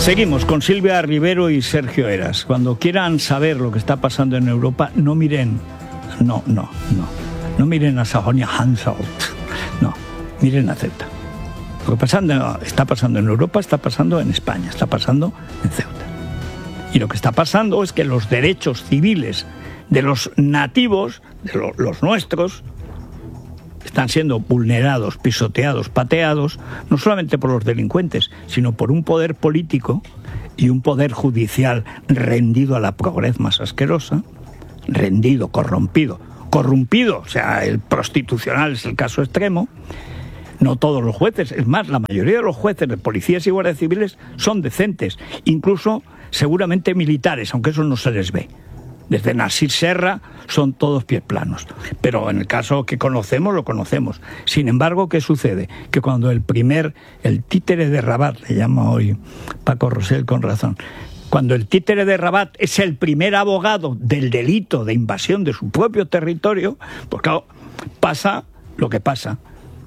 Seguimos con Silvia Rivero y Sergio Heras. Cuando quieran saber lo que está pasando en Europa, no miren a Sajonia-Anhalt, no, miren a Ceuta. Lo que está pasando en Europa está pasando en España, está pasando en Ceuta. Y lo que está pasando es que los derechos civiles de los nativos, de los nuestros, están siendo vulnerados, pisoteados, pateados, no solamente por los delincuentes, sino por un poder político y un poder judicial rendido a la pobreza más asquerosa, rendido, corrompido, o sea, el prostitucional es el caso extremo. No todos los jueces, es más, la mayoría de los jueces de policías y guardias civiles son decentes, incluso seguramente militares, aunque eso no se les ve. Desde Narcís Serra son todos pies planos. Pero en el caso que conocemos, lo conocemos. Sin embargo, ¿qué sucede? Que cuando el títere de Rabat, le llama hoy Paco Rosell con razón, cuando el títere de Rabat es el primer abogado del delito de invasión de su propio territorio, pues claro, pasa lo que pasa.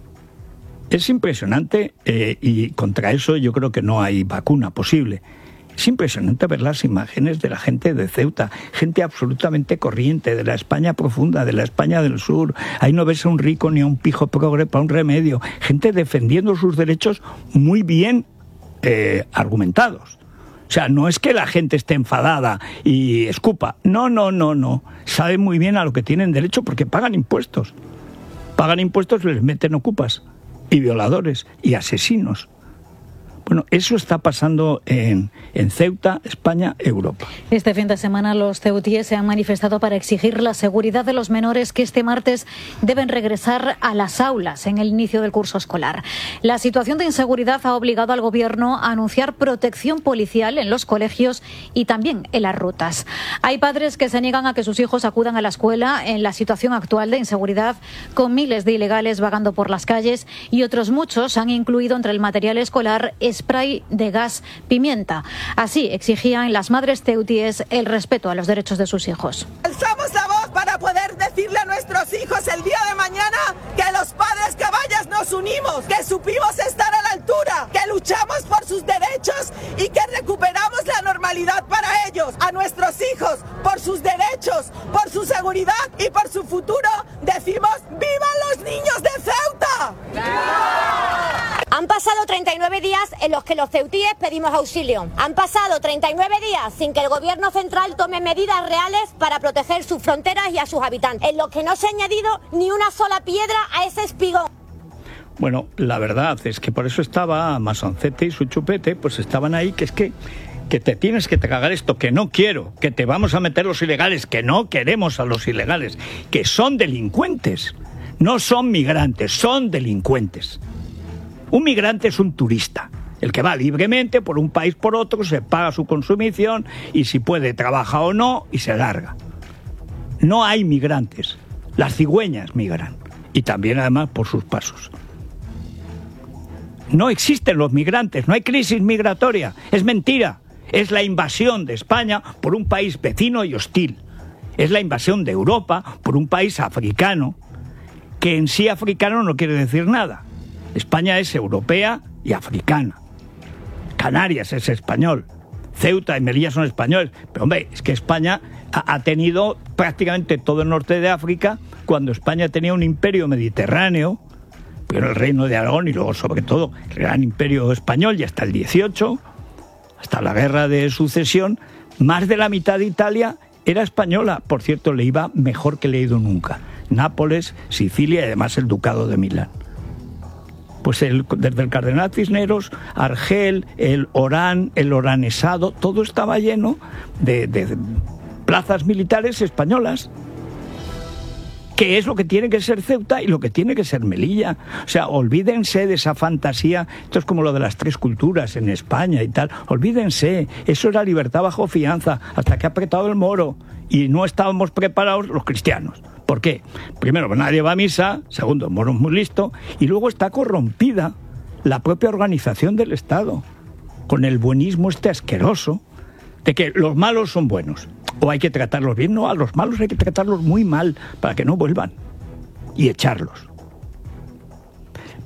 Es impresionante y contra eso yo creo que no hay vacuna posible. Es impresionante ver las imágenes de la gente de Ceuta, gente absolutamente corriente, de la España profunda, de la España del sur. Ahí no ves a un rico ni a un pijo progre para un remedio. Gente defendiendo sus derechos muy bien argumentados. O sea, no es que la gente esté enfadada y escupa. No. Saben muy bien a lo que tienen derecho porque pagan impuestos. Pagan impuestos y les meten ocupas y violadores y asesinos. Bueno, eso está pasando en Ceuta, España, Europa. Este fin de semana los ceutíes se han manifestado para exigir la seguridad de los menores que este martes deben regresar a las aulas en el inicio del curso escolar. La situación de inseguridad ha obligado al gobierno a anunciar protección policial en los colegios y también en las rutas. Hay padres que se niegan a que sus hijos acudan a la escuela en la situación actual de inseguridad, con miles de ilegales vagando por las calles, y otros muchos han incluido entre el material escolar spray de gas pimienta. Así exigían las madres ceutíes el respeto a los derechos de sus hijos. Alzamos la voz para poder decirle a nuestros hijos el día de mañana que los padres caballas nos unimos, que supimos estar a la altura, que luchamos por sus derechos y que recuperamos la normalidad para ellos, a nuestros hijos, por sus derechos, por su seguridad y por su futuro. Decimos ¡vivan los niños de Ceuta! Han pasado 39 días en los que los ceutíes pedimos auxilio. Han pasado 39 días sin que el gobierno central tome medidas reales para proteger sus fronteras y a sus habitantes, en los que no se ha añadido ni una sola piedra a ese espigón. Bueno, la verdad es que por eso estaba Masoncete y su chupete, pues estaban ahí, que es que te tienes que tragar esto, que no quiero, que te vamos a meter los ilegales, que no queremos a los ilegales, que son delincuentes, no son migrantes, son delincuentes. Un migrante es un turista, el que va libremente por un país por otro, se paga su consumición y si puede trabaja o no y se larga. No hay migrantes, las cigüeñas migran y también además por sus pasos. No existen los migrantes, no hay crisis migratoria, es mentira. Es la invasión de España por un país vecino y hostil. Es la invasión de Europa por un país africano, que en sí africano no quiere decir nada. España es europea y africana. Canarias es español. Ceuta y Melilla son españoles. Pero hombre, es que España ha tenido prácticamente todo el norte de África cuando España tenía un imperio mediterráneo, pero el reino de Aragón y luego sobre todo el gran imperio español y hasta el 18, hasta la guerra de sucesión, más de la mitad de Italia era española. Por cierto, le iba mejor que le ha ido nunca. Nápoles, Sicilia y además el ducado de Milán. Pues desde el Cardenal Cisneros, Argel, el Orán, el Oranesado, todo estaba lleno de plazas militares españolas. Que es lo que tiene que ser Ceuta y lo que tiene que ser Melilla. O sea, olvídense de esa fantasía. Esto es como lo de las tres culturas en España y tal. Olvídense, eso era libertad bajo fianza, hasta que ha apretado el Moro. Y no estábamos preparados los cristianos. ¿Por qué? Primero, nadie va a misa. Segundo, el Moro es muy listo. Y luego está corrompida la propia organización del Estado, con el buenismo este asqueroso, de que los malos son buenos. O hay que tratarlos bien. No, a los malos hay que tratarlos muy mal para que no vuelvan. Y echarlos.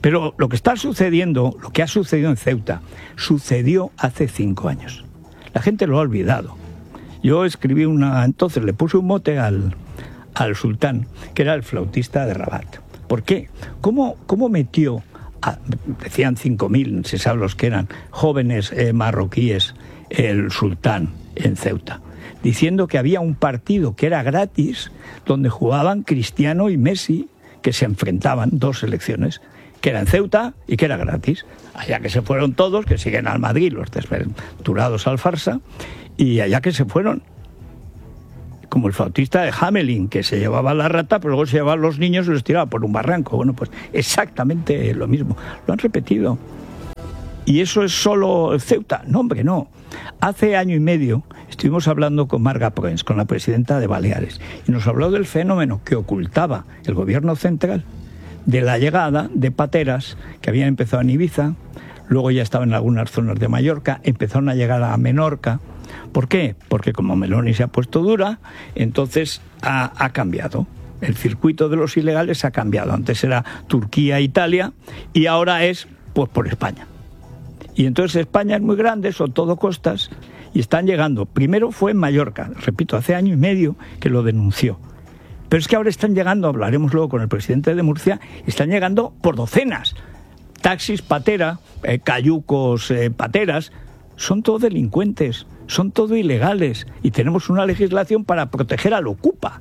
Pero lo que está sucediendo, lo que ha sucedido en Ceuta, sucedió hace 5 años. La gente lo ha olvidado. Yo escribí entonces le puse un mote al sultán, que era el flautista de Rabat. ¿Por qué? ¿Cómo metió, decían 5.000, se sabe los que eran, jóvenes marroquíes, el sultán en Ceuta? Diciendo que había un partido que era gratis, donde jugaban Cristiano y Messi, que se enfrentaban, 2 selecciones, que era en Ceuta y que era gratis. Allá que se fueron todos, que siguen al Madrid, los desventurados al Farsa, y allá que se fueron. Como el flautista de Hamelin, que se llevaba la rata, pero luego se llevaban los niños y los tiraba por un barranco. Bueno, pues exactamente lo mismo. Lo han repetido. ¿Y eso es solo Ceuta? No, hombre, no. Hace año y medio estuvimos hablando con Marga Proens, con la presidenta de Baleares, y nos habló del fenómeno que ocultaba el gobierno central de la llegada de pateras que habían empezado en Ibiza, luego ya estaban en algunas zonas de Mallorca, empezaron a llegar a Menorca. ¿Por qué? Porque como Meloni se ha puesto dura, entonces ha cambiado. El circuito de los ilegales ha cambiado. Antes era Turquía, Italia, y ahora es pues por España. Y entonces España es muy grande, son todo costas, y están llegando. Primero fue en Mallorca, repito, hace año y medio que lo denunció. Pero es que ahora están llegando, hablaremos luego con el presidente de Murcia, están llegando por docenas. Taxis, patera, cayucos, pateras, son todos delincuentes, son todo ilegales, y tenemos una legislación para proteger al ocupa.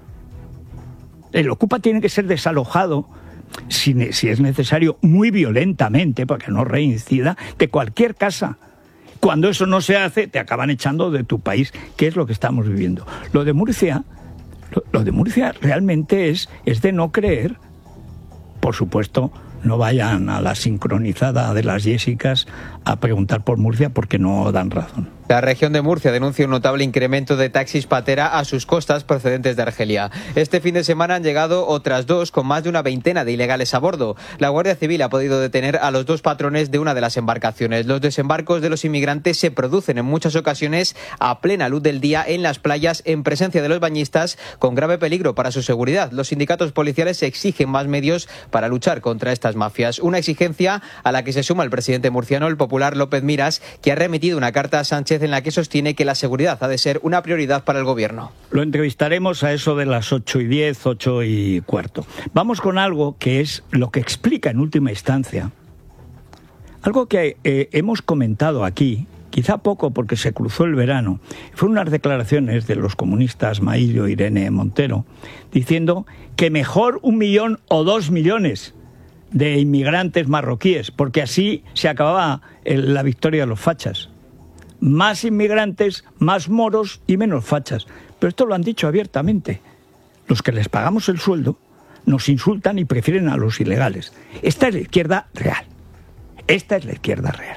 El ocupa tiene que ser desalojado, si es necesario, muy violentamente, para que no reincida, de cualquier casa. Cuando eso no se hace, te acaban echando de tu país, que es lo que estamos viviendo. Lo de Murcia realmente es de no creer. Por supuesto, no vayan a la sincronizada de las Jessicas a preguntar por Murcia, porque no dan razón. La región de Murcia denuncia un notable incremento de taxis patera a sus costas procedentes de Argelia. Este fin de semana han llegado otras 2 con más de una veintena de ilegales a bordo. La Guardia Civil ha podido detener a los 2 patrones de una de las embarcaciones. Los desembarcos de los inmigrantes se producen en muchas ocasiones a plena luz del día en las playas, en presencia de los bañistas, con grave peligro para su seguridad. Los sindicatos policiales exigen más medios para luchar contra estas mafias. Una exigencia a la que se suma el presidente murciano, el popular López Miras, que ha remitido una carta a Sánchez en la que sostiene que la seguridad ha de ser una prioridad para el gobierno. Lo entrevistaremos a eso de las 8:10, 8:15. Vamos con algo que es lo que explica en última instancia, algo que hemos comentado aquí, quizá poco porque se cruzó el verano. Fueron unas declaraciones de los comunistas Maillo, Irene Montero, diciendo que mejor 1 millón o 2 millones de inmigrantes marroquíes, porque así se acababa la victoria de los fachas. Más inmigrantes, más moros y menos fachas. Pero esto lo han dicho abiertamente. Los que les pagamos el sueldo nos insultan y prefieren a los ilegales. Esta es la izquierda real. Esta es la izquierda real.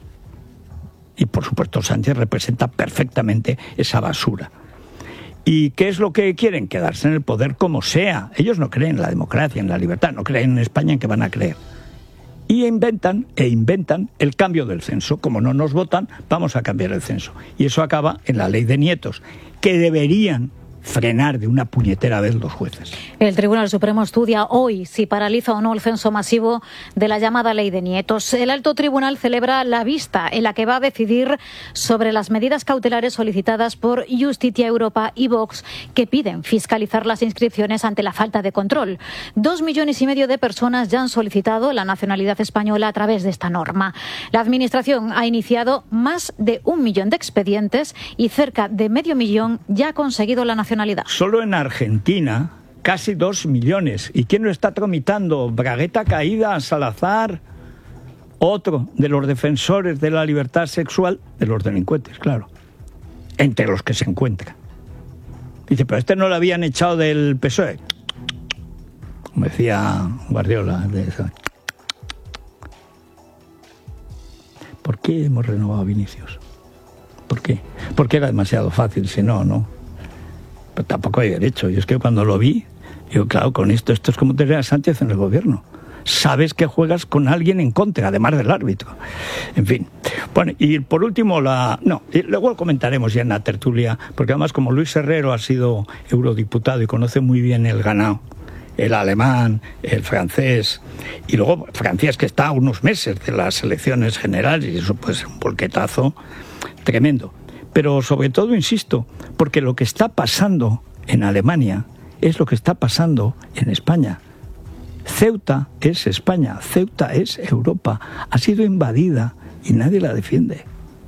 Y por supuesto Sánchez representa perfectamente esa basura. ¿Y qué es lo que quieren? Quedarse en el poder como sea. Ellos no creen en la democracia, en la libertad, no creen en España, en que van a creer. Y inventan el cambio del censo. Como no nos votan, vamos a cambiar el censo. Y eso acaba en la ley de nietos, que deberían frenar de una puñetera vez los jueces. El Tribunal Supremo estudia hoy si paraliza o no el censo masivo de la llamada Ley de Nietos. El Alto Tribunal celebra la vista en la que va a decidir sobre las medidas cautelares solicitadas por Justicia Europa y Vox, que piden fiscalizar las inscripciones ante la falta de control. 2,5 millones de personas ya han solicitado la nacionalidad española a través de esta norma. La Administración ha iniciado más de 1 millón de expedientes y cerca de medio millón ya ha conseguido la nacionalidad. Solo en Argentina, casi 2 millones. ¿Y quién lo está tramitando? Bragueta Caída, Salazar, otro de los defensores de la libertad sexual, de los delincuentes, claro, entre los que se encuentra. Dice, pero este no lo habían echado del PSOE. Como decía Guardiola. ¿Por qué hemos renovado a Vinicius? ¿Por qué? Porque era demasiado fácil, si no, no. Pero tampoco hay derecho. Y es que cuando lo vi, digo, claro, con esto es como tener a Sánchez en el gobierno. Sabes que juegas con alguien en contra, además del árbitro. En fin. Bueno, y por último, luego lo comentaremos ya en la tertulia, porque además como Luis Herrero ha sido eurodiputado y conoce muy bien el ganado, el alemán, el francés, y luego Francia es que está a unos meses de las elecciones generales, y eso puede ser un volquetazo tremendo. Pero sobre todo, insisto, porque lo que está pasando en Alemania es lo que está pasando en España. Ceuta es España, Ceuta es Europa, ha sido invadida y nadie la defiende.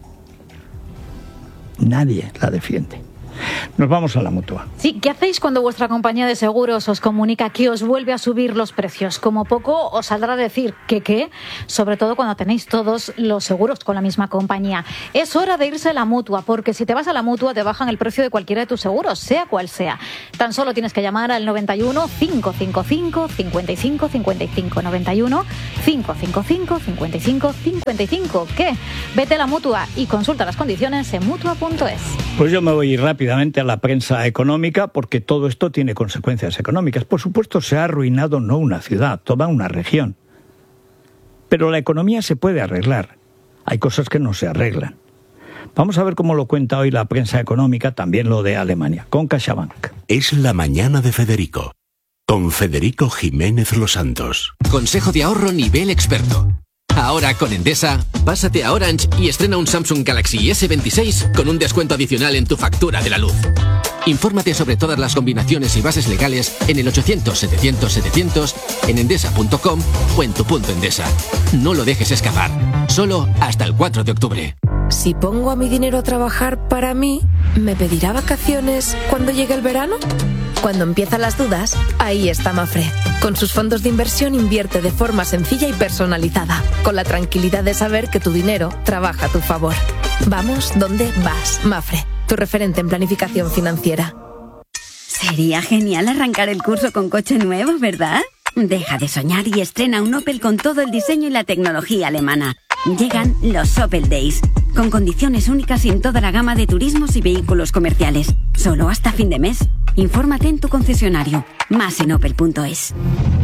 Nadie la defiende. Nos vamos a la Mutua. Sí, ¿qué hacéis cuando vuestra compañía de seguros os comunica que os vuelve a subir los precios? Como poco os saldrá a decir que qué, sobre todo cuando tenéis todos los seguros con la misma compañía. Es hora de irse a la Mutua, porque si te vas a la Mutua te bajan el precio de cualquiera de tus seguros, sea cual sea. Tan solo tienes que llamar al 91 555 55 55 91 555 55 55. ¿Qué? Vete a la Mutua y consulta las condiciones en mutua.es. Pues yo me voy rápidamente a la prensa económica, porque todo esto tiene consecuencias económicas. Por supuesto, se ha arruinado no una ciudad, toda una región. Pero la economía se puede arreglar. Hay cosas que no se arreglan. Vamos a ver cómo lo cuenta hoy la prensa económica, también lo de Alemania, con CaixaBank. Es la mañana de Federico, con Federico Jiménez Los Santos. Consejo de ahorro nivel experto. Ahora con Endesa, pásate a Orange y estrena un Samsung Galaxy S26 con un descuento adicional en tu factura de la luz. Infórmate sobre todas las combinaciones y bases legales en el 800-700-700, en endesa.com o en tu punto Endesa. No lo dejes escapar. Solo hasta el 4 de octubre. Si pongo a mi dinero a trabajar para mí, ¿me pedirá vacaciones cuando llegue el verano? Cuando empiezan las dudas, ahí está Mafre. Con sus fondos de inversión invierte de forma sencilla y personalizada, con la tranquilidad de saber que tu dinero trabaja a tu favor. Vamos donde vas, Mafre, tu referente en planificación financiera. Sería genial arrancar el curso con coche nuevo, ¿verdad? Deja de soñar y estrena un Opel con todo el diseño y la tecnología alemana. Llegan los Opel Days, con condiciones únicas en toda la gama de turismos y vehículos comerciales. Solo hasta fin de mes. Infórmate en tu concesionario. Más en opel.es.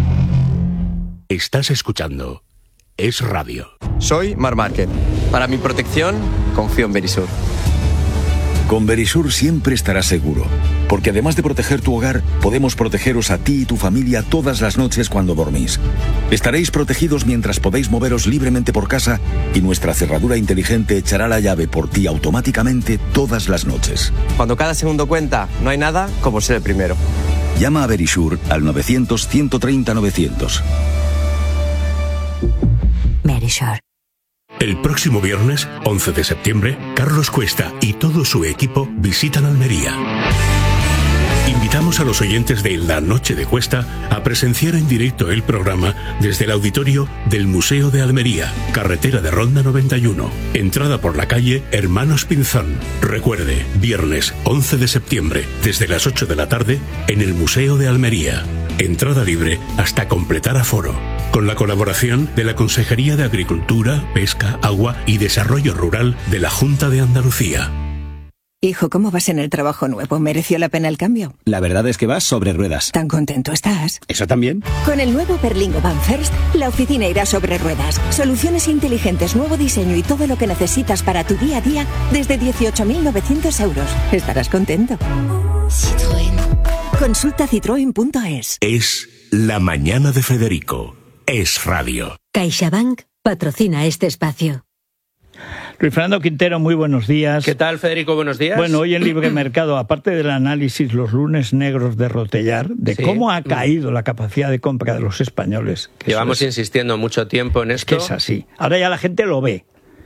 Estás escuchando Es Radio. Soy Marc Márquez. Para mi protección, confío en Verisur. Con Verisur siempre estarás seguro, porque además de proteger tu hogar, podemos protegeros a ti y tu familia todas las noches cuando dormís. Estaréis protegidos mientras podéis moveros libremente por casa y nuestra cerradura inteligente echará la llave por ti automáticamente todas las noches. Cuando cada segundo cuenta, no hay nada como ser el primero. Llama a Verisur al 900-130-900. Verisur. El próximo viernes, 11 de septiembre, Carlos Cuesta y todo su equipo visitan Almería. Invitamos a los oyentes de La Noche de Cuesta a presenciar en directo el programa desde el auditorio del Museo de Almería, carretera de Ronda 91, entrada por la calle Hermanos Pinzón. Recuerde, viernes 11 de septiembre, desde las 8 de la tarde, en el Museo de Almería. Entrada libre hasta completar aforo. Con la colaboración de la Consejería de Agricultura, Pesca, Agua y Desarrollo Rural de la Junta de Andalucía. Hijo, ¿cómo vas en el trabajo nuevo? ¿Mereció la pena el cambio? La verdad es que vas sobre ruedas. ¿Tan contento estás? ¿Eso también? Con el nuevo Berlingo Van First, la oficina irá sobre ruedas. Soluciones inteligentes, nuevo diseño y todo lo que necesitas para tu día a día desde 18.900 euros. Estarás contento. Citroën. Consulta citroen.es. Es la mañana de Federico. Es Radio. CaixaBank patrocina este espacio. Luis Fernando Quintero, muy buenos días. ¿Qué tal, Federico? Buenos días. Bueno, hoy en Libre Mercado, aparte del análisis los lunes negros de Rotellar, de cómo ha caído la capacidad de compra de los españoles. Llevamos insistiendo mucho tiempo en esto. Es que es así. Ahora ya la gente lo ve.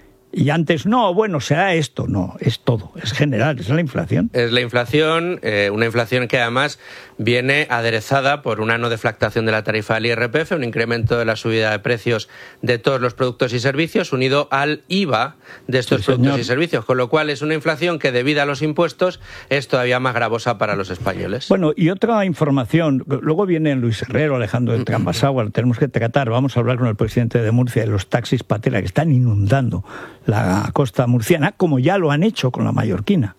Y antes, no, bueno, será esto. No, es todo, es general, es la inflación. Es la inflación, una inflación que además viene aderezada por una no deflactación de la tarifa del IRPF, un incremento de la subida de precios de todos los productos y servicios, unido al IVA de estos productos y servicios, con lo cual es una inflación que, debido a los impuestos, es todavía más gravosa para los españoles. Bueno, y otra información, luego viene Luis Herrero, Alejandro de Trambaságua, lo tenemos que tratar, vamos a hablar con el presidente de Murcia de los taxis patera que están inundando la costa murciana, como ya lo han hecho con la mallorquina.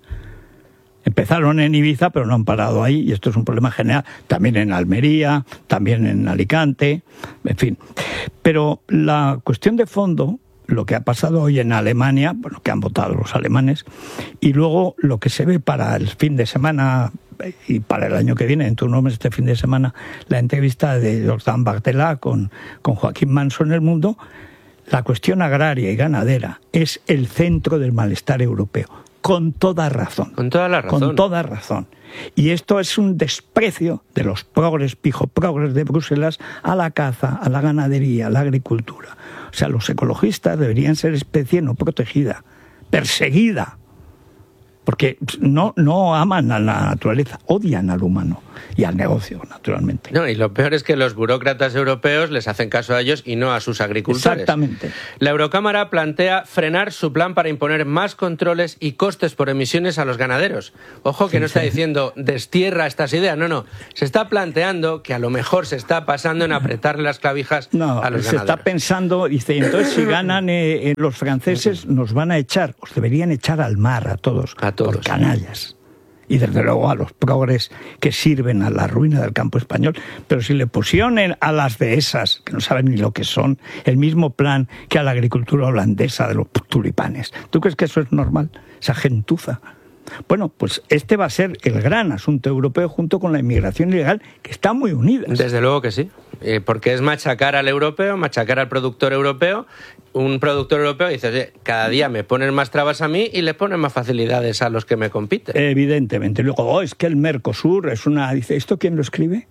Empezaron en Ibiza, pero no han parado ahí, y esto es un problema general, también en Almería, también en Alicante, en fin. Pero la cuestión de fondo, lo que ha pasado hoy en Alemania, bueno, que han votado los alemanes, y luego lo que se ve para el fin de semana y para el año que viene, en tu nombre este fin de semana, la entrevista de Jordan Bardella con Joaquín Manso en El Mundo, la cuestión agraria y ganadera es el centro del malestar europeo, con toda razón. Con toda la razón. Con toda razón. Y esto es un desprecio de los pijoprogres de Bruselas a la caza, a la ganadería, a la agricultura. O sea, los ecologistas deberían ser especie no protegida, perseguida, porque no aman a la naturaleza, odian al humano y al negocio, naturalmente. No, y lo peor es que los burócratas europeos les hacen caso a ellos y no a sus agricultores. Exactamente. La Eurocámara plantea frenar su plan para imponer más controles y costes por emisiones a los ganaderos. Ojo que no está diciendo destierra estas ideas, no. Se está planteando que a lo mejor se está pasando en apretarle las clavijas a los ganaderos. Se está pensando, dice, entonces si ganan los franceses nos van a echar, os deberían echar al mar a todos. Por canallas. Y desde luego a los progres que sirven a la ruina del campo español. Pero si le pusieron a las dehesas, que no saben ni lo que son, el mismo plan que a la agricultura holandesa de los tulipanes, ¿tú crees que eso es normal? Esa gentuza. Bueno, pues este va a ser el gran asunto europeo junto con la inmigración ilegal, que están muy unidas. Desde luego que sí, porque es machacar al europeo, machacar al productor europeo. Un productor europeo dice, oye, cada día me ponen más trabas a mí y le ponen más facilidades a los que me compiten. Evidentemente. Luego, es que el Mercosur es una... Dice, ¿esto quién lo escribe?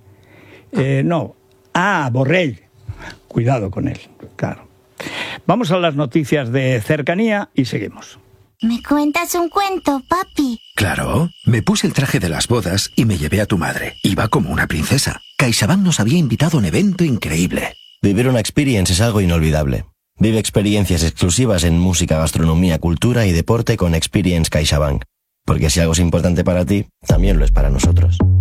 No. Borrell. Cuidado con él, claro. Vamos a las noticias de cercanía y seguimos. ¿Me cuentas un cuento, papi? Claro, me puse el traje de las bodas y me llevé a tu madre. Iba como una princesa. CaixaBank nos había invitado a un evento increíble. Vivir una experience es algo inolvidable. Vive experiencias exclusivas en música, gastronomía, cultura y deporte con Experience CaixaBank. Porque si algo es importante para ti, también lo es para nosotros.